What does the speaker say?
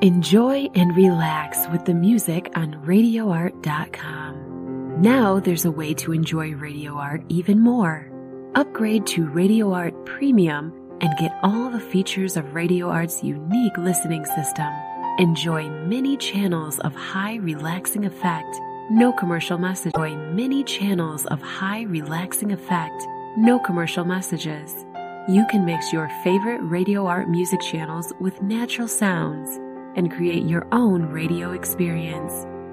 Enjoy and relax with the music on RadioArt.com. Now there's a way to enjoy Radio Art even more. Upgrade to Radio Art Premium and get all the features of Radio Art's unique listening system. Enjoy many channels of high relaxing effect, no commercial message. Enjoy many channels of high relaxing effect, no commercial messages. You can mix your favorite Radio Art music channels with natural sounds and create your own radio experience.